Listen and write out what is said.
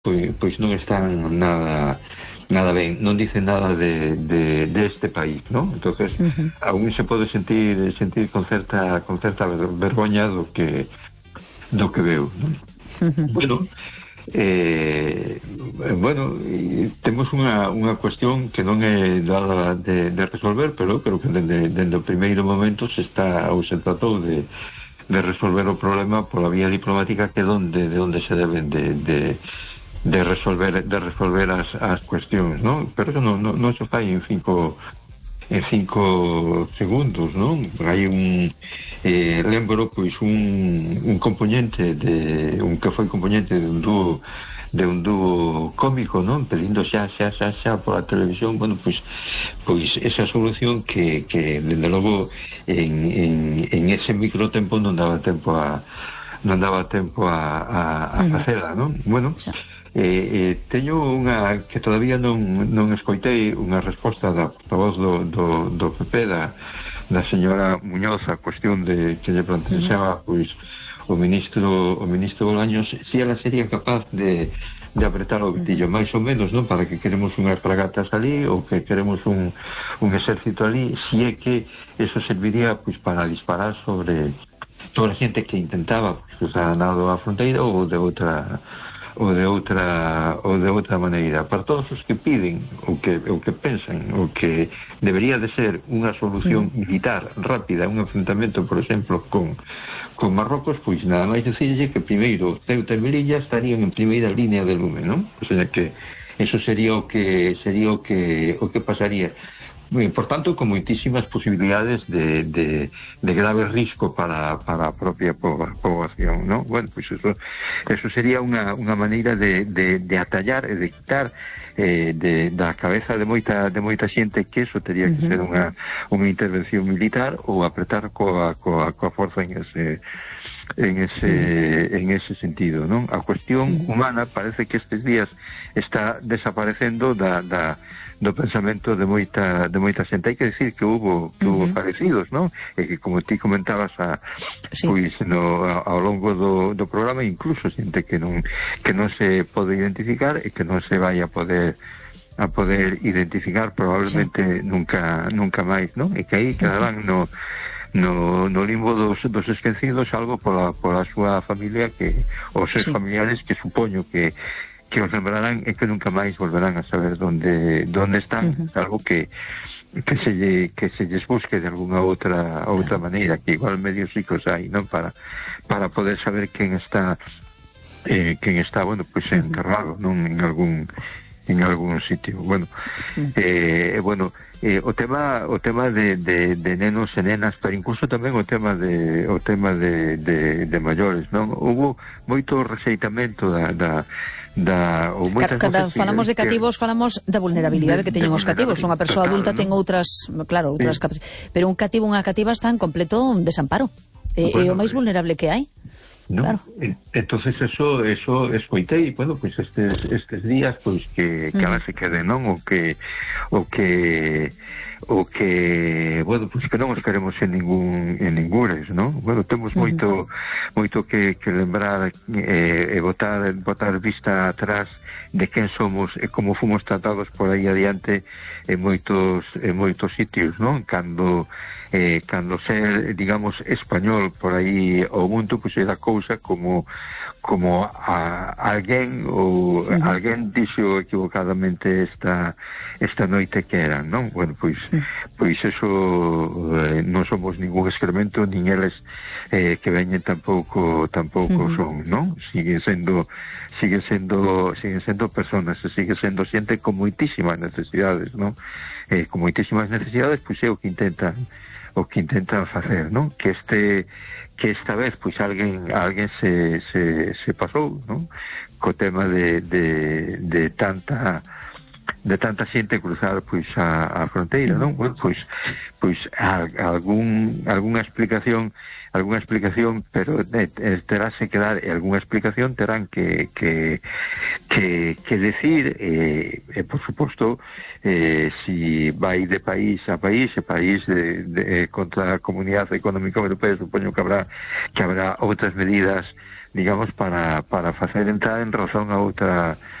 pois non están nada ben, non dicen nada de este país, non? Entonces, aún se pode sentir con certa vergoña do que veo, non? Bueno, temos unha cuestión que non é nada de resolver, pero creo que dende o primeiro momento se tratou de resolver o problema pola vía diplomática, que de onde se deben de resolver as cuestións, non? Pero non se fai en 5 segundos, non? Hai lembro pois un componente que foi componente de un dúo cómico, non? Pedindo xa pola televisión. Bueno, pois esa solución que dende logo en ese microtempo non daba tempo a facela, non? Bueno, teño unha que todavía non escoitei unha resposta da voz do PP, da señora Muñoz, a cuestión de que lle planteaba pois o ministro Bolaños, si ela sería capaz de apretar o gatillo, máis ou menos, non? Para que queremos unhas fragatas ali, ou que queremos un exército ali, si é que eso serviría pois para disparar sobre a xente que intentaba cruzar nado a fronteira, ou de outra maneira. Para todos os que piden o que pensan o que debería de ser unha solución militar rápida, un enfrentamento, por exemplo, con Marrocos, pois nada máis decirlle que primeiro Ceuta e Melilla estarían en primeira línea de lume, non? O sea que eso sería o que pasaría. Por tanto, con moitísimas posibilidades de grave risco para a propia poboación, ¿no? Bueno, pues eso sería unha maneira de atallar e de quitar da cabeza de moita xente que eso teria que ser unha intervención militar, ou apretar coa forza en ese sentido, non? A cuestión humana parece que estes días está desaparecendo do pensamento de moita xente. Hai que decir que hubo parecidos, non? E que, como ti comentabas pois ao longo do programa, incluso xente que non se pode identificar e que non se vai a poder identificar probablemente nunca máis, non? E que aí quedarán no limbo dos esquecidos, algo pola súa familia, os seus familiares, que supoño que os lembrarán e que nunca máis volverán a saber onde están, algo que se lles busque de alguna outra maneira, que igual medios ricos hai, non? Para poder saber quen está bueno, pois enterrado, non? En algún sitio. Bueno, o tema de nenos e nenas, pero incluso tamén o tema de maiores, non? Hubo moito rexeitamento Cando falamos de cativos, falamos da vulnerabilidade que teñen os cativos. Unha persoa adulta ten outras pero un cativo, unha cativa está en completo desamparo. É o máis vulnerable que hai. ¿No? Claro. Entonces eso escoitei, bueno, pois estes días, pois que ala se quede, non? O que bueno, pois que non os queremos en ningures, non? Bueno, temos moito que lembrar e botar vista atrás de quen somos e como fomos tratados por aí adiante en moitos sitios, non? Cando ser, digamos, español por aí o mundo, pois era cousa como alguén ou alguén dixo equivocadamente esta noite que eran, non? Bueno, pois eso non somos ningún excremento, nin eles que veñen tampouco son, non? Siguen sendo personas, e sigue sendo xente con moitísimas necesidades, non? Con moitísimas necesidades, pois é o que intentan facer, non? Que esta vez pois alguén se pasou, non? Co tema de tanta xente cruzar pois a fronteira, non? Bueno, pois algunha explicación explicación, pero terase que dar algunha explicación, terán que decir, por suposto, si vai de país a país, contra a Comunidade Económica Europea, supoño que habrá outras medidas, digamos, para facer entrar en razón a outra